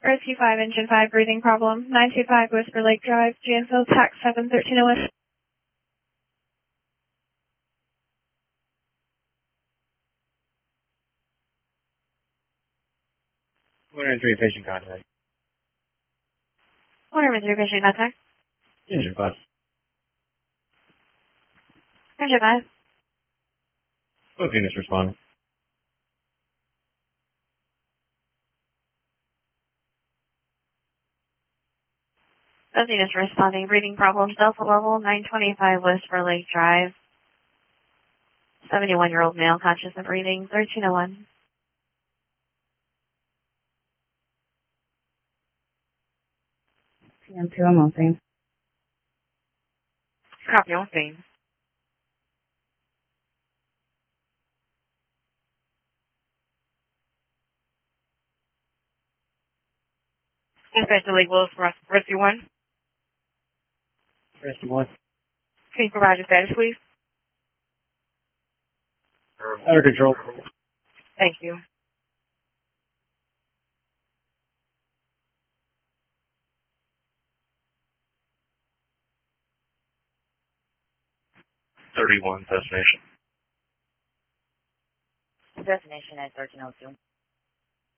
Rescue 5, Engine 5, breathing problem. 925 Whisper Lake Drive, Janesville, tax 71301. 103 patient contact. 103 patient contact. Engine 5. Engine 5. Both units responding. Both units responding. Breathing problems. Delta level 925 Whisper Lake Drive. 71-year-old male, conscious of breathing. 1301. PM2, I'm on scene. Copy on scene. Inspector Lake Willis, Rescue 1. Rescue 1. Can you provide your status, please? Under control. Thank you. Destination. Destination at 1302.